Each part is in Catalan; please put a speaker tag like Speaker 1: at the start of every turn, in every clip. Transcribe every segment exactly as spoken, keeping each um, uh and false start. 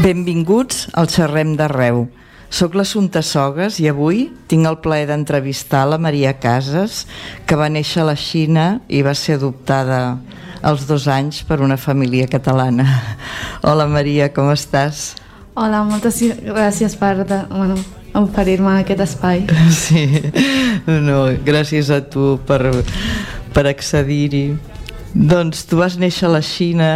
Speaker 1: Benvinguts al Xerrem d'Arreu. Soc l'Assumpta Sogas i avui tinc el plaer d'entrevistar la Maria Casas, que va néixer a la Xina i va ser adoptada als dos anys per una família catalana. Hola Maria, com estàs?
Speaker 2: Hola, moltes gràcies per de, bueno, oferir-me aquest espai.
Speaker 1: Sí, no, gràcies a tu per, per accedir-hi. Doncs tu vas néixer a la Xina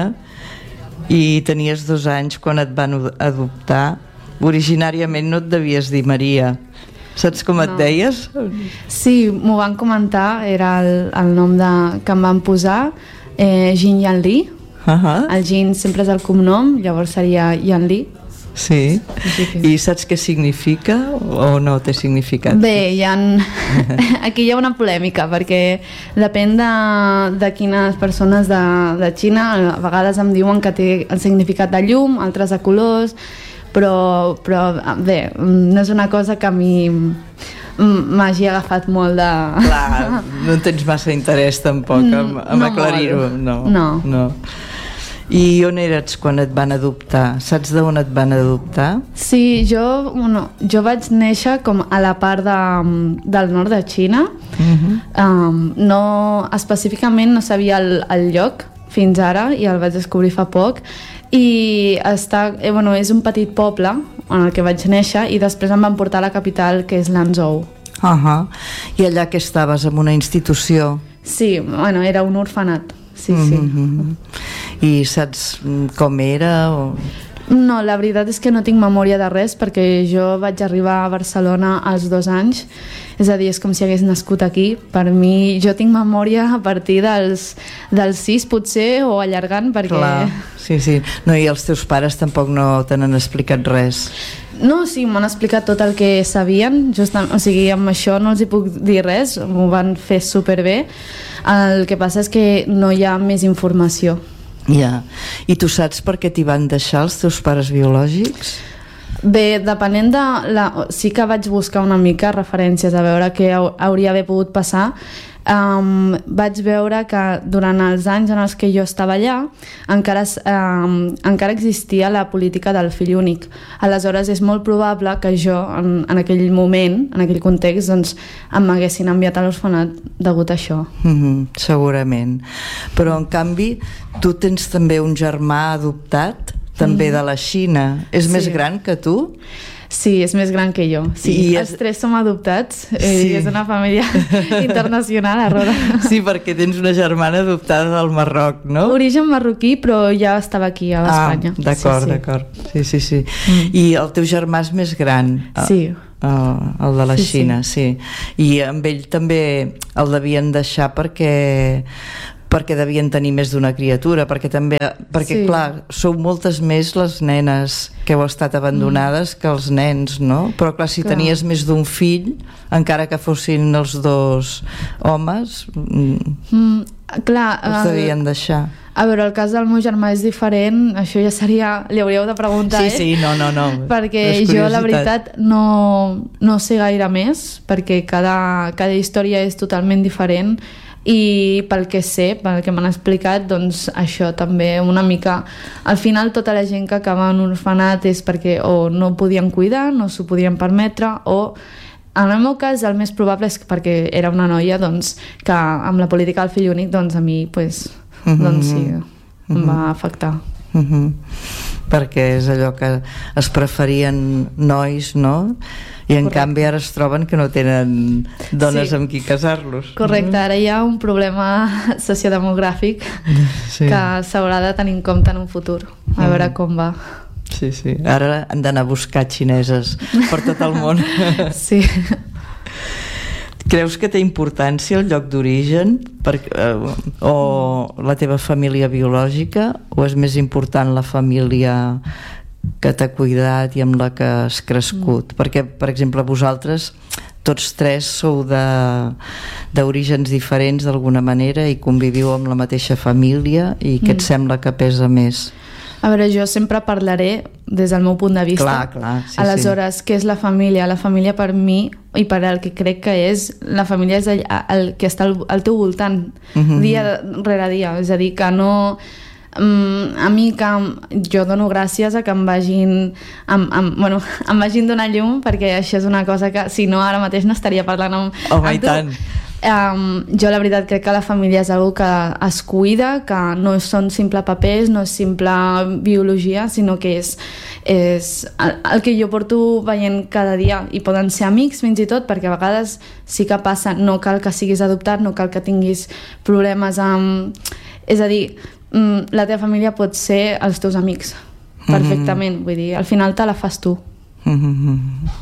Speaker 1: i tenies dos anys quan et van adoptar. Originàriament no et devies dir Maria. Saps com et
Speaker 2: no.
Speaker 1: deies?
Speaker 2: Sí, m'ho van comentar, era el, el nom de, que em van posar, eh, Jin Yanli. Uh-huh. El Jin sempre és el cognom, llavors seria Yanli.
Speaker 1: Sí, i saps què significa o no té significat?
Speaker 2: Bé, hi ha... aquí hi ha una polèmica, perquè depèn de, de quines persones de, de Xina, a vegades em diuen que té el significat de llum, altres de colors, però, però bé, no és una cosa que a mi m'hagi agafat molt de...
Speaker 1: Clar, no tens massa interès tampoc en, en
Speaker 2: no
Speaker 1: aclarir-ho. No,
Speaker 2: no.
Speaker 1: no. I on eres quan et van adoptar? Saps d'on et van adoptar?
Speaker 2: Sí, jo, bueno, jo vaig néixer com a la part de, del nord de Xina. Uh-huh. um, no, específicament no sabia el, el lloc fins ara i el vaig descobrir fa poc i està, eh, bueno, és un petit poble en el que vaig néixer i després em van portar a la capital, que és Lanzhou.
Speaker 1: Uh-huh. I allà que estaves, en una institució?
Speaker 2: Sí, bueno, era un orfenat. Sí, sí.
Speaker 1: Mm-hmm. I saps com era? O...
Speaker 2: No, la veritat és que no tinc memòria de res, perquè jo vaig arribar a Barcelona als dos anys, és a dir, és com si hagués nascut aquí. Per mi, jo tinc memòria a partir dels, dels sis, potser, o allargant, perquè...
Speaker 1: Clar, sí, sí. No, i els teus pares tampoc no te n'han explicat res?
Speaker 2: No, sí, m'han explicat tot el que sabien, justament, o sigui, amb això no els hi puc dir res, m'ho van fer superbé. El que passa és que no hi ha més informació.
Speaker 1: Ja. I tu saps per què t'hi van deixar els teus pares biològics?
Speaker 2: Bé, depenent de... La... Sí que vaig buscar una mica referències a veure què hauria d'haver pogut passar. Um, vaig veure que durant els anys en els que jo estava allà encara, um, encara existia la política del fill únic. Aleshores és molt probable que jo en, en aquell moment, en aquell context, doncs, em m'haguessin enviat a l'orfenat degut a això.
Speaker 1: Mm-hmm, segurament. Però en canvi tu tens també un germà adoptat també de la Xina. És sí. més gran que tu?
Speaker 2: Sí, és més gran que jo. Sí, I els és... tres som adoptats. Eh, sí. És una família internacional a Roda.
Speaker 1: Sí, perquè tens una germana adoptada del Marroc, no?
Speaker 2: Origen marroquí, però ja estava aquí a Espanya.
Speaker 1: Ah, d'acord, sí, sí. d'acord. Sí, sí, sí. Mm. I el teu germà és més gran?
Speaker 2: Sí.
Speaker 1: El, el de la sí, Xina, sí. sí. I amb ell també el devien deixar perquè... perquè devien tenir més d'una criatura, perquè també, perquè sí. clar, sou moltes més les nenes que heu estat abandonades mm. que els nens, no? Però clar, si clar. tenies més d'un fill, encara que fossin els dos homes,
Speaker 2: mm, clar,
Speaker 1: els devien deixar.
Speaker 2: A veure, el cas del meu germà és diferent, això ja seria... Li hauríeu de preguntar,
Speaker 1: sí,
Speaker 2: eh?
Speaker 1: Sí, no, no, no.
Speaker 2: Perquè jo, la veritat, no, no sé gaire més, perquè cada, cada història és totalment diferent i pel que sé, pel que m'han explicat, doncs això també una mica... Al final tota la gent que acaba en un orfenat és perquè o no podien cuidar, no s'ho podien permetre, o en el meu cas el més probable és perquè era una noia doncs, que amb la política del fill únic doncs a mi pues, mm-hmm. doncs sí, em mm-hmm. va afectar.
Speaker 1: Mm-hmm. Perquè és allò que es preferien nois, no? I en Correcte. Canvi ara es troben que no tenen dones sí. amb qui casar-los.
Speaker 2: Correcte, ara hi ha un problema sociodemogràfic sí. que s'haurà de tenir en compte en un futur, a mm. veure com va.
Speaker 1: Sí, sí, ara han d'anar a buscar xineses per tot el món.
Speaker 2: Sí.
Speaker 1: Creus que té importància el lloc d'origen per, eh, o la teva família biològica, o és més important la família que t'ha cuidat i amb la que has crescut? Mm. Perquè, per exemple, vosaltres tots tres sou d'orígens diferents d'alguna manera i conviviu amb la mateixa família, i què mm. et sembla que pesa més?
Speaker 2: A veure, jo sempre parlaré des del meu punt de vista.
Speaker 1: Clar, clar, sí,
Speaker 2: aleshores, sí. Què és la família? La família per mi, i per el que crec que és, la família és el, el que està al, al teu voltant, mm-hmm. dia rere dia. És a dir, que no... um, a mi que jo dono gràcies a que em vagin em, em, bueno, em vagin donar llum, perquè això és una cosa que si no ara mateix no estaria parlant amb,
Speaker 1: oh,
Speaker 2: amb tu.
Speaker 1: Tant.
Speaker 2: Um, jo la veritat crec que la família és algo que es cuida, que no són simple papers, no és simple biologia, sinó que és, és el, el que jo porto veient cada dia, i poden ser amics fins i tot, perquè a vegades sí que passa, no cal que siguis adoptat, no cal que tinguis problemes amb... És a dir, la teva família pot ser els teus amics perfectament, mm-hmm. vull dir, al final te la fas tu.
Speaker 1: Mm-hmm.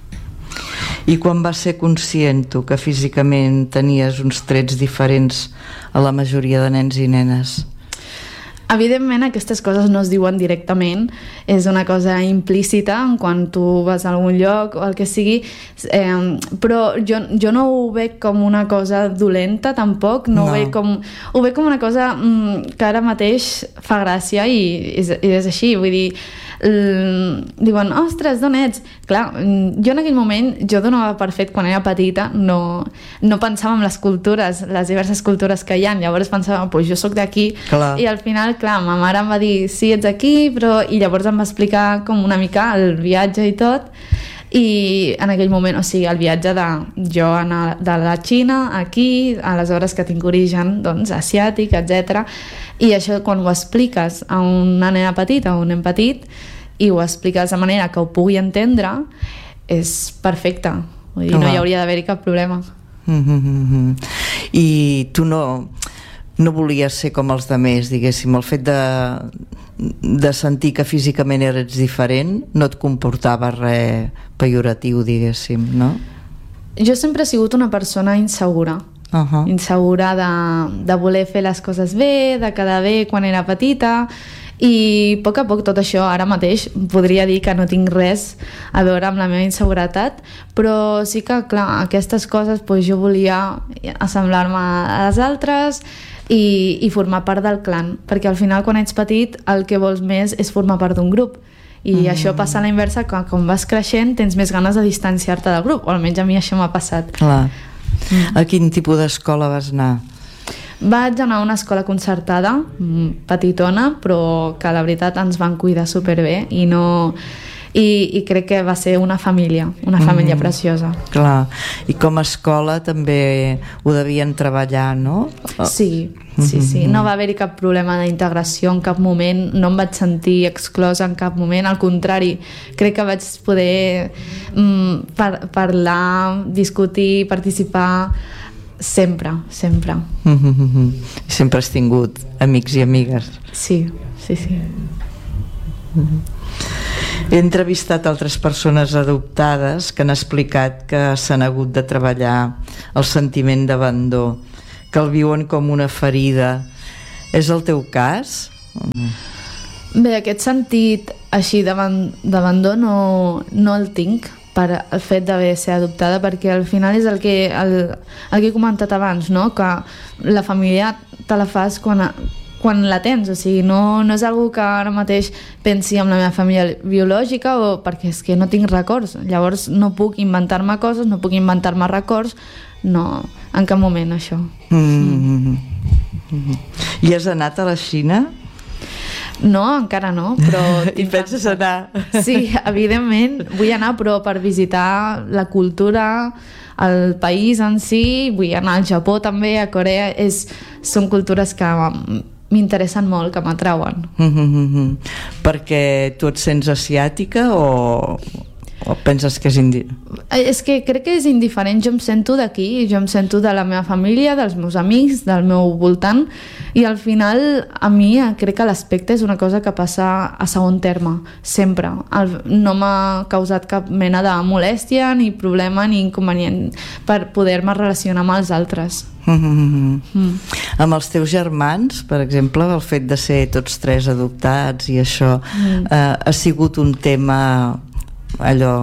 Speaker 1: I quan vas ser conscient tu que físicament tenies uns trets diferents a la majoria de nens i nenes?
Speaker 2: Evidentment aquestes coses no es diuen directament, és una cosa implícita en quan tu vas a algun lloc o el que sigui, eh, però jo, jo no ho veig com una cosa dolenta tampoc, no, no. Ho, veig com, ho veig com una cosa mm, que ara mateix fa gràcia i és, i és així, vull dir, diuen, ostres, d'on ets? Clar, jo en aquell moment jo donava per fet quan era petita, no, no pensava en les cultures, les diverses cultures que hi ha, llavors pensava, pues jo sóc d'aquí, i al final, clar, ma mare em va dir, sí, ets aquí, però... i llavors em va explicar com una mica el viatge i tot, i en aquell moment, o sigui, el viatge de jo anar de la Xina aquí, aleshores que tinc origen doncs, asiàtic, etcètera. I això quan ho expliques a una nena petita o un nen petit i ho expliques de manera que ho pugui entendre, és perfecte, vull dir, no hi hauria d'haver-hi cap problema.
Speaker 1: Mm-hmm. I tu no, no volies ser com els demés, diguéssim, el fet de, de sentir que físicament eres diferent no et comportava res pejoratiu, diguéssim, no?
Speaker 2: Jo sempre he sigut una persona insegura. Uh-huh. Insegura de, de voler fer les coses bé, de quedar bé quan era petita, i a poc a poc tot això ara mateix podria dir que no tinc res a veure amb la meva inseguretat, però sí que clar, aquestes coses doncs, jo volia assemblar-me a les altres i, i formar part del clan, perquè al final quan ets petit el que vols més és formar part d'un grup, i mm. això passa a la inversa, que quan vas creixent tens més ganes de distanciar-te del grup, o almenys a mi això m'ha passat.
Speaker 1: Clar. Mm. A quin tipus d'escola vas anar?
Speaker 2: Vaig anar a una escola concertada, petitona, però que la veritat ens van cuidar superbé i no... I, i crec que va ser una família, una família mm, preciosa.
Speaker 1: Clar, i com a escola també ho devien treballar, no?
Speaker 2: Sí, sí, sí. No va haver-hi cap problema d'integració en cap moment, no em vaig sentir exclosa en cap moment, al contrari, crec que vaig poder mm, par parlar, discutir, participar sempre, sempre.
Speaker 1: Mm-hmm. Sempre has tingut amics i amigues.
Speaker 2: Sí, sí, sí.
Speaker 1: Mm-hmm. He entrevistat altres persones adoptades que han explicat que s'han hagut de treballar el sentiment d'abandó, que el viuen com una ferida. És el teu cas?
Speaker 2: Bé, aquest sentit així d'abandó no, no el tinc per el fet d'haver ser adoptada, perquè al final és el que, el, el que he comentat abans, no? Que la família te la fas quan... quan la tens, o sigui, no, no és algo que ara mateix pensi en la meva família biològica, o perquè és que no tinc records, llavors no puc inventar-me coses, no puc inventar-me records, no, en cap moment això. Mm-hmm.
Speaker 1: Mm-hmm. I has anat a la Xina?
Speaker 2: No, encara no, però...
Speaker 1: I penses anar?
Speaker 2: Sí, evidentment, vull anar, però per visitar la cultura, el país en si, vull anar al Japó també, a Corea, és, són cultures que m'interessen molt, que m'atrauen.
Speaker 1: Mm-hmm. Perquè tu et sents asiàtica o, o penses que és indiferent?
Speaker 2: És que crec que és indiferent, jo em sento d'aquí, jo em sento de la meva família, dels meus amics, del meu voltant, i al final a mi crec que l'aspecte és una cosa que passa a segon terme, sempre. El, no m'ha causat cap mena de molèstia, ni problema, ni inconvenient per poder-me relacionar amb els altres.
Speaker 1: Mm-hmm. Mm. Amb els teus germans, per exemple, el fet de ser tots tres adoptats i això, mm. eh, ha sigut un tema allò,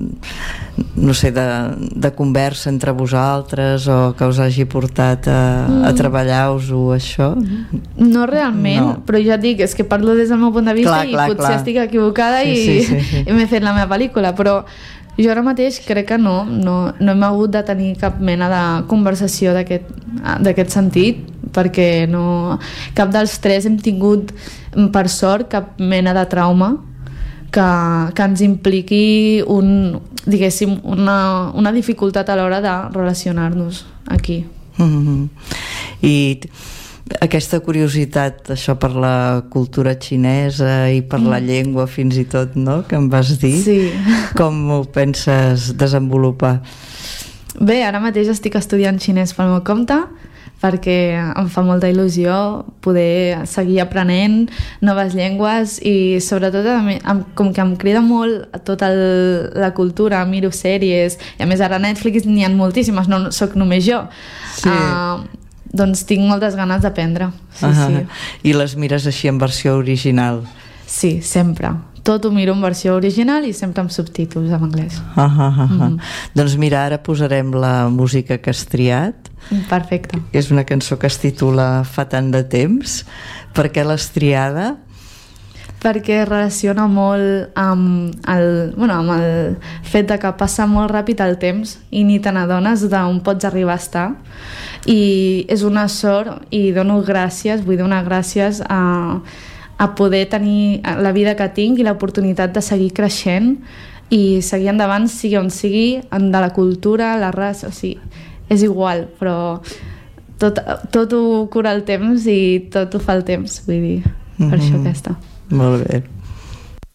Speaker 1: no sé, de, de conversa entre vosaltres, o que us hagi portat a, mm. a treballar-vos-ho, això?
Speaker 2: No realment, no. Però ja et dic, és que parlo des del meu punt de vista, clar, i clar, potser clar. Estic equivocada, sí, i, sí, sí, sí. i m'he fet la meva pel·lícula, però jo ara mateix crec que no, no, no hem hagut de tenir cap mena de conversació d'aquest sentit, perquè no, cap dels tres hem tingut, per sort, cap mena de trauma que, que ens impliqui un, diguéssim, una, una dificultat a l'hora de relacionar-nos aquí.
Speaker 1: Mm-hmm. I aquesta curiositat, això per la cultura xinesa i per mm. la llengua fins i tot, no?, que em vas dir,
Speaker 2: sí.
Speaker 1: Com ho penses desenvolupar?
Speaker 2: Bé, ara mateix estic estudiant xinès pel meu compte, perquè em fa molta il·lusió poder seguir aprenent noves llengües i sobretot com que em crida molt tota la cultura, miro sèries i a més ara a Netflix n'hi ha moltíssimes, no sóc només jo. Sí. Uh, doncs tinc moltes ganes d'aprendre. Sí, uh-huh. sí.
Speaker 1: I les mires així en versió original?
Speaker 2: Sí, sempre. Tot ho miro en versió original i sempre amb subtítols en anglès.
Speaker 1: Uh -huh, uh -huh. Mm. Doncs mira, ara posarem la música que has triat.
Speaker 2: Perfecte.
Speaker 1: És una cançó que es titula Fa tant de temps. Per què l'has triada?
Speaker 2: Perquè relaciona molt amb el, bueno, amb el fet de que passa molt ràpid el temps i ni te n'adones d'on pots arribar a estar, i és una sort i dono gràcies, vull donar gràcies a, a poder tenir la vida que tinc i l'oportunitat de seguir creixent i seguir endavant, sigui on sigui, de la cultura, la raça, o sigui, és igual, però tot, tot ho cura el temps i tot ho fa el temps, vull dir, per mm-hmm. això aquesta.
Speaker 1: Molt bé.